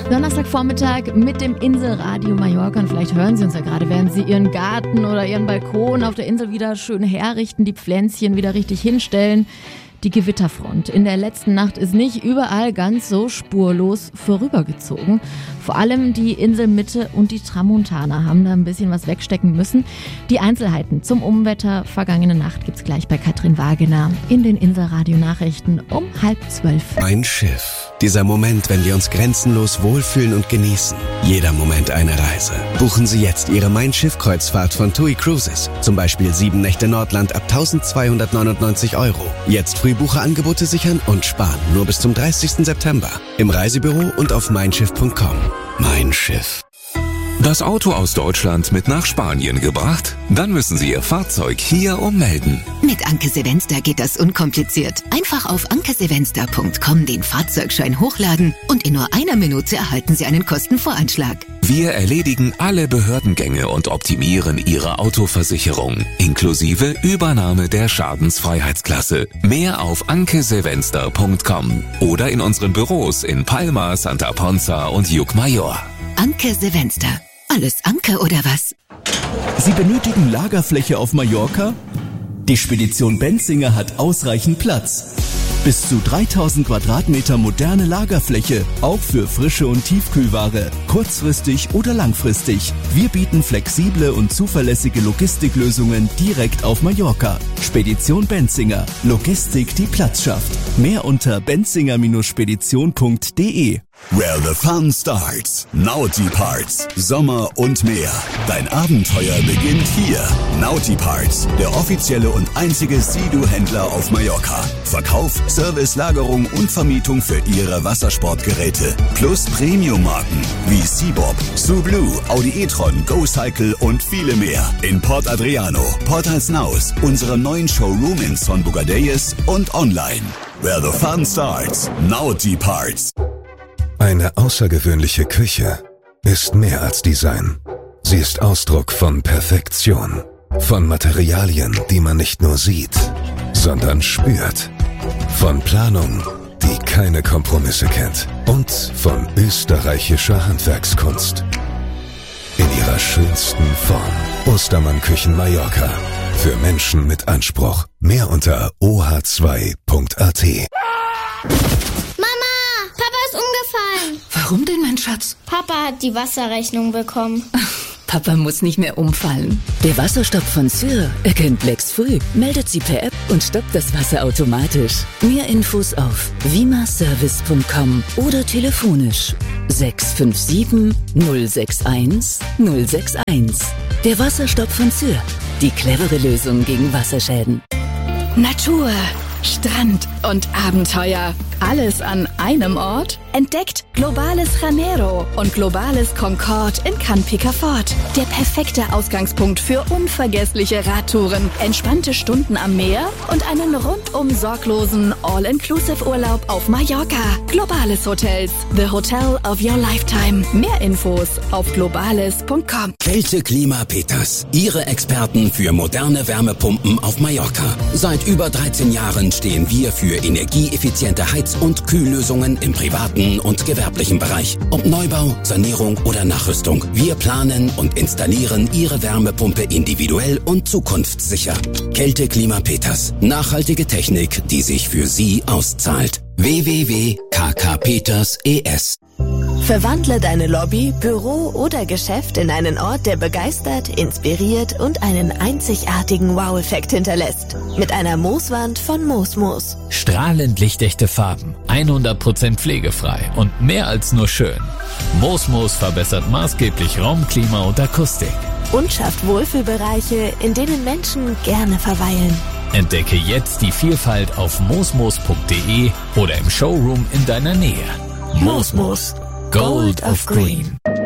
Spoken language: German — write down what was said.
Donnerstagvormittag mit dem Inselradio Mallorca. Und vielleicht hören Sie uns ja gerade, während Sie Ihren Garten oder Ihren Balkon auf der Insel wieder schön herrichten, die Pflänzchen wieder richtig hinstellen. Die Gewitterfront in der letzten Nacht ist nicht überall ganz so spurlos vorübergezogen. Vor allem die Inselmitte und die Tramontana haben da ein bisschen was wegstecken müssen. Die Einzelheiten zum Unwetter vergangene Nacht gibt's gleich bei Katrin Wagener in den Inselradio-Nachrichten um 11:30. Mein Schiff. Dieser Moment, wenn wir uns grenzenlos wohlfühlen und genießen. Jeder Moment eine Reise. Buchen Sie jetzt Ihre Mein Schiff-Kreuzfahrt von TUI Cruises. Zum Beispiel 7 Nächte Nordland ab 1.299 €. Jetzt Frühbucherangebote sichern und sparen. Nur bis zum 30. September. Im Reisebüro und auf meinschiff.com. Mein Schiff. Das Auto aus Deutschland mit nach Spanien gebracht? Dann müssen Sie Ihr Fahrzeug hier ummelden. Mit Anke Sevenster geht das unkompliziert. Einfach auf ankesevenster.com den Fahrzeugschein hochladen und in nur einer Minute erhalten Sie einen Kostenvoranschlag. Wir erledigen alle Behördengänge und optimieren Ihre Autoversicherung, inklusive Übernahme der Schadensfreiheitsklasse. Mehr auf ankesevenster.com oder in unseren Büros in Palma, Santa Ponza und Llucmajor. Anke Sevenster. Alles Anke oder was? Sie benötigen Lagerfläche auf Mallorca? Die Spedition Benzinger hat ausreichend Platz. Bis zu 3000 Quadratmeter moderne Lagerfläche, auch für frische und Tiefkühlware, kurzfristig oder langfristig. Wir bieten flexible und zuverlässige Logistiklösungen direkt auf Mallorca. Spedition Benzinger. Logistik, die Platz schafft. Mehr unter benzinger-spedition.de. Where the fun starts. Naughty Parts. Sommer und mehr. Dein Abenteuer beginnt hier. Naughty Parts, der offizielle und einzige Sea-Doo-Händler auf Mallorca. Verkauf, Service, Lagerung und Vermietung für Ihre Wassersportgeräte. Plus Premium-Marken wie Seabob, Sublue, Audi e-tron, GoCycle und viele mehr. In Port Adriano, Port Alsnaus, unserem neuen Showroom in Son Bugadeyes und online. Where the fun starts. Naughty Parts. Eine außergewöhnliche Küche ist mehr als Design. Sie ist Ausdruck von Perfektion. Von Materialien, die man nicht nur sieht, sondern spürt. Von Planung, die keine Kompromisse kennt. Und von österreichischer Handwerkskunst. In ihrer schönsten Form. Ostermann Küchen Mallorca. Für Menschen mit Anspruch. Mehr unter oh2.at. Umgefallen. Warum denn, mein Schatz? Papa hat die Wasserrechnung bekommen. Papa muss nicht mehr umfallen. Der Wasserstopp von Syr erkennt Lecks früh, meldet sie per App und stoppt das Wasser automatisch. Mehr Infos auf vimaservice.com oder telefonisch 657 061 061. Der Wasserstopp von Syr. Die clevere Lösung gegen Wasserschäden. Natur, Strand und Abenteuer. Alles an einem Ort? Entdeckt Globales Janeiro und Globales Concorde in Can Picafort. Der perfekte Ausgangspunkt für unvergessliche Radtouren, entspannte Stunden am Meer und einen rundum sorglosen All-Inclusive-Urlaub auf Mallorca. Globales Hotels, the hotel of your lifetime. Mehr Infos auf globales.com. Kälte Klima Peters, Ihre Experten für moderne Wärmepumpen auf Mallorca. Seit über 13 Jahren stehen wir für energieeffiziente Heiz- und Kühllösungen im privaten und gewerblichen Bereich. Ob Neubau, Sanierung oder Nachrüstung. Wir planen und installieren Ihre Wärmepumpe individuell und zukunftssicher. Kälte Klima Peters. Nachhaltige Technik, die sich für Sie auszahlt. www.kkpeters.es. Verwandle deine Lobby, Büro oder Geschäft in einen Ort, der begeistert, inspiriert und einen einzigartigen Wow-Effekt hinterlässt. Mit einer Mooswand von Moosmoos. Strahlend lichtechte Farben, 100% pflegefrei und mehr als nur schön. Moosmoos verbessert maßgeblich Raum, Klima und Akustik. Und schafft Wohlfühlbereiche, in denen Menschen gerne verweilen. Entdecke jetzt die Vielfalt auf moosmoos.de oder im Showroom in deiner Nähe. Moosmoos. Gold of Green.